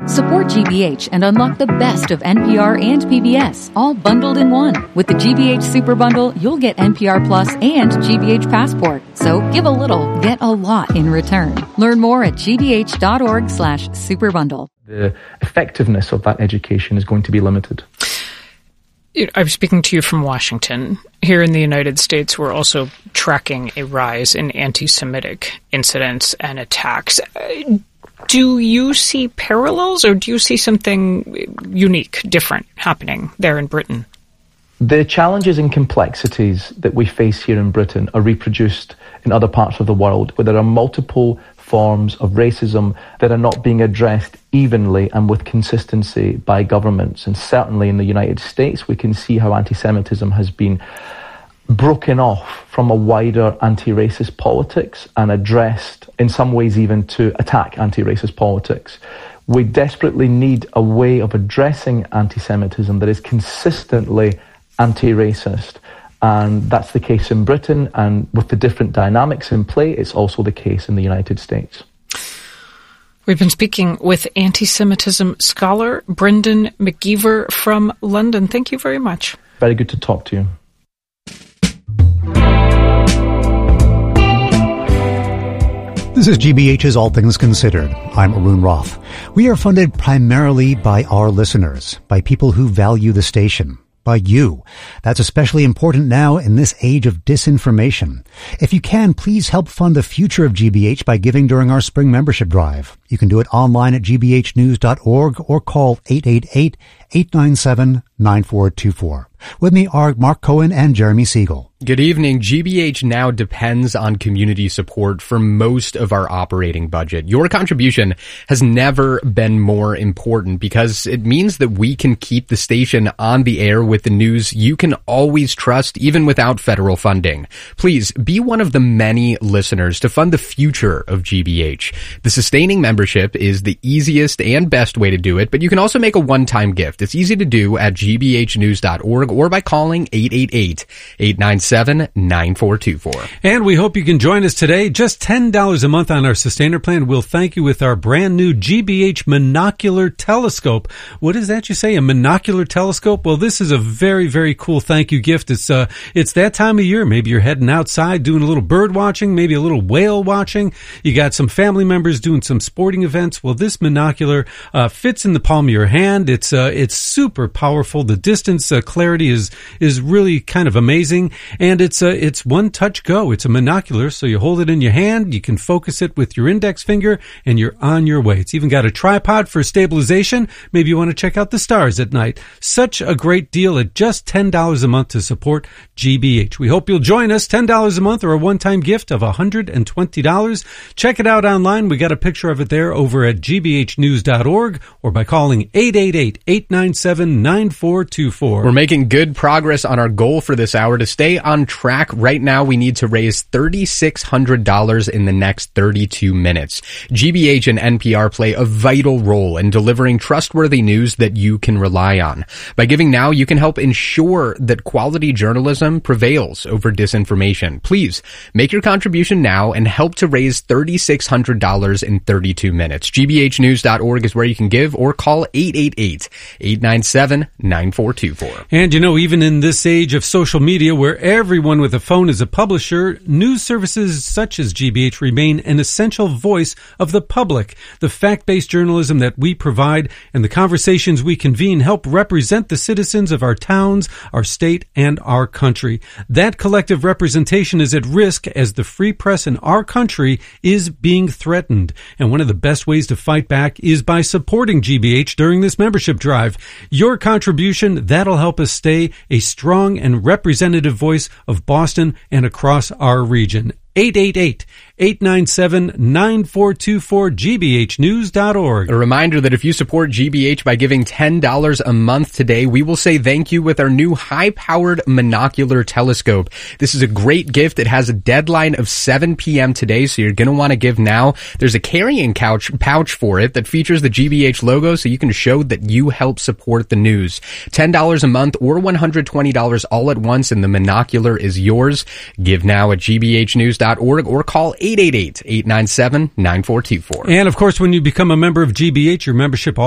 Support GBH and unlock the best of NPR and PBS, all bundled in one. With the GBH Super Bundle, you'll get NPR Plus and GBH Passport. So give a little, get a lot in return. Learn more at gbh.org/superbundle. The effectiveness of that education is going to be limited. I'm speaking to you from Washington. Here in the United States, we're also tracking a rise in anti-Semitic incidents and attacks. Do you see parallels, or do you see something unique, different happening there in Britain? The challenges and complexities that we face here in Britain are reproduced in other parts of the world, where there are multiple forms of racism that are not being addressed evenly and with consistency by governments. And certainly in the United States, we can see how anti-Semitism has been broken off from a wider anti-racist politics and addressed in some ways even to attack anti-racist politics. We desperately need a way of addressing anti-Semitism that is consistently anti-racist. And that's the case in Britain, and with the different dynamics in play, it's also the case in the United States. We've been speaking with anti-Semitism scholar Brendan McGeever from London. Thank you very much. Very good to talk to you. This is GBH's All Things Considered. I'm Arun Roth. We are funded primarily by our listeners, by people who value the station, by you. That's especially important now in this age of disinformation. If you can, please help fund the future of GBH by giving during our spring membership drive. You can do it online at gbhnews.org or call 888-897-9424. With me are Mark Cohen and Jeremy Siegel. Good evening. GBH now depends on community support for most of our operating budget. Your contribution has never been more important because it means that we can keep the station on the air with the news you can always trust, even without federal funding. Please be one of the many listeners to fund the future of GBH. The sustaining membership is the easiest and best way to do it, but you can also make a one-time gift. It's easy to do at gbhnews.org or by calling 888-897-9424. And we hope you can join us today. Just $10 a month on our Sustainer Plan. We'll thank you with our brand new GBH Monocular Telescope. What is that you say? A monocular telescope? Well, this is a very, very cool thank you gift. It's that time of year. Maybe you're heading outside doing a little bird watching, maybe a little whale watching. You got some family members doing some sporting events. Well, this monocular fits in the palm of your hand. It's super powerful. The distance clarity is really kind of amazing, and it's one touch go. It's a monocular, so you hold it in your hand, you can focus it with your index finger, and you're on your way. It's even got a tripod for stabilization. Maybe you want to check out the stars at night. Such a great deal at just $10 a month to support GBH. We hope you'll join us. $10 a month or a one-time gift of $120. Check it out online. We got a picture of it there over at gbhnews.org or by calling 888-897-9424. We're making good progress on our goal for this hour. To stay on track right now, we need to raise $3,600 in the next 32 minutes. GBH and NPR play a vital role in delivering trustworthy news that you can rely on. By giving now, you can help ensure that quality journalism prevails over disinformation. Please make your contribution now and help to raise $3,600 in 32 minutes. gbhnews.org is where you can give, or call 888-897-9424. And even in this age of social media where everyone with a phone is a publisher, news services such as GBH remain an essential voice of the public. The fact-based journalism that we provide and the conversations we convene help represent the citizens of our towns, our state, and our country. That collective representation is at risk as the free press in our country is being threatened. And one of the best ways to fight back is by supporting GBH during this membership drive. Your contribution, that'll help us stay a strong and representative voice of Boston and across our region. 888-897-9424, gbhnews.org. A reminder that if you support GBH by giving $10 a month today, we will say thank you with our new high-powered monocular telescope. This is a great gift. It has a deadline of 7 p.m. today, so you're going to want to give now. There's a carrying pouch for it that features the GBH logo, so you can show that you help support the news. $10 a month or $120 all at once, and the monocular is yours. Give now at gbhnews.org or call 888-897-9424. And of course, when you become a member of GBH, your membership